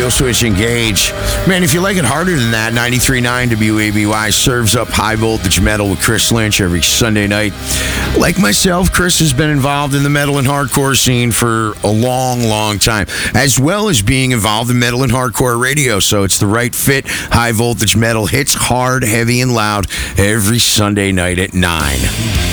Kill Switch Engage. Man, if you like it harder than that, 93.9 WABY serves up high voltage metal with Chris Lynch every Sunday night. Like myself, Chris has been involved in the metal and hardcore scene for a long, long time, as well as being involved in metal and hardcore radio, so it's the right fit. High voltage metal hits hard, heavy, and loud every Sunday night at 9.